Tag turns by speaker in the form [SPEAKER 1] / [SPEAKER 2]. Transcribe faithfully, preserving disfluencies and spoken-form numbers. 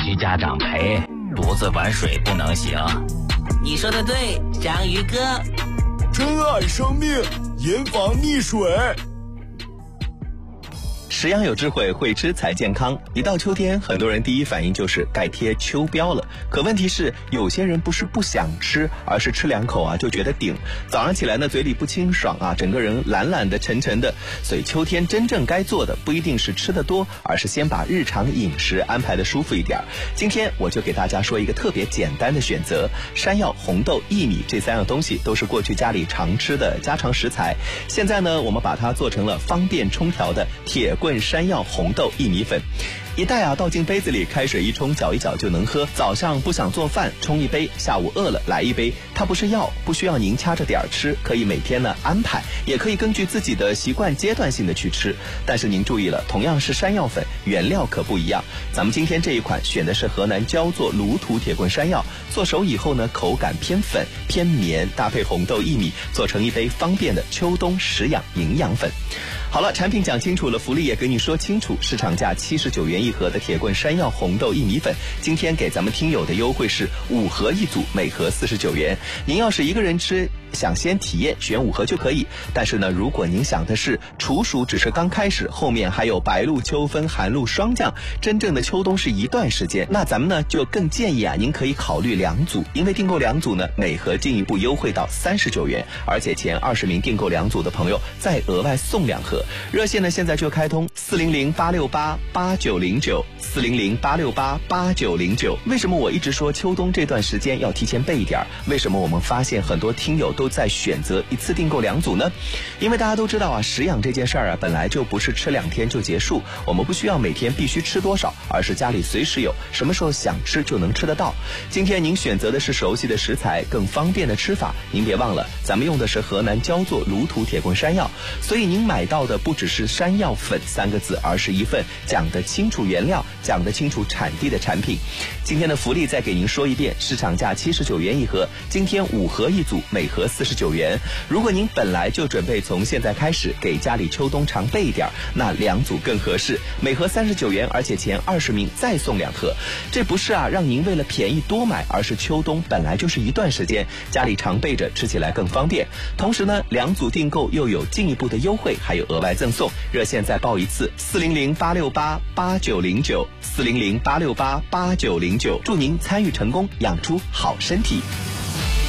[SPEAKER 1] 须家长陪，独自玩水不能行。
[SPEAKER 2] 你说的对，章鱼哥。
[SPEAKER 3] 珍爱生命，严防溺水。
[SPEAKER 4] 食养有智慧，会吃才健康。一到秋天，很多人第一反应就是该贴秋膘了。可问题是，有些人不是不想吃，而是吃两口啊就觉得顶。早上起来呢，嘴里不清爽啊，整个人懒懒的、沉沉的。所以秋天真正该做的，不一定是吃得多，而是先把日常饮食安排的舒服一点。今天我就给大家说一个特别简单的选择：山药、红豆、薏米这三样东西都是过去家里常吃的家常食材。现在呢，我们把它做成了方便冲调的铁棍山药红豆薏米粉，一袋啊倒进杯子里，开水一冲，搅一搅就能喝。早上不想做饭，冲一杯；下午饿了来一杯。它不是药，不需要您掐着点儿吃，可以每天呢安排，也可以根据自己的习惯阶段性的去吃。但是您注意了，同样是山药粉，原料可不一样。咱们今天这一款选的是河南焦作卤土铁棍山药，做熟以后呢，口感偏粉偏绵，搭配红豆薏米，做成一杯方便的秋冬食养营养粉。好了，产品讲清楚了，福利也给你说清楚。市场价七十九元一盒的铁棍山药红豆薏米粉，今天给咱们听友的优惠是五盒一组，每盒四十九元。您要是一个人吃，想先体验，选五盒就可以。但是呢，如果您想的是处暑只是刚开始，后面还有白露、秋分、寒露霜降，真正的秋冬是一段时间，那咱们呢就更建议啊，您可以考虑两组，因为订购两组呢，每盒进一步优惠到三十九元，而且前二十名订购两组的朋友再额外送两盒。热线呢现在就开通四零零八六八八九零九四零零八六八八九零九。为什么我一直说秋冬这段时间要提前备一点？为什么我们发现很多听友都在选择一次订购两组呢？因为大家都知道啊，食养这件事儿啊，本来就不是吃两天就结束，我们不需要每天必须吃多少，而是家里随时有，什么时候想吃就能吃得到。今天您选择的是熟悉的食材，更方便的吃法，您别忘了，咱们用的是河南焦作卤土铁棍山药，所以您买到的不只是山药粉三个字，而是一份讲得清楚原料、讲得清楚产地的产品。今天的福利再给您说一遍，市场价七十九元一盒，今天五盒一组，每盒四十九元。如果您本来就准备从现在开始给家里秋冬常备一点，那两组更合适，每盒三十九元，而且前二十名再送两盒。这不是啊让您为了便宜多买，而是秋冬本来就是一段时间，家里常备着，吃起来更方便。同时呢，两组订购又有进一步的优惠，还有额外赠送。热线再报一次，四零零八六八八九零九四零零八六八八九零九。祝您参与成功，养出好身体。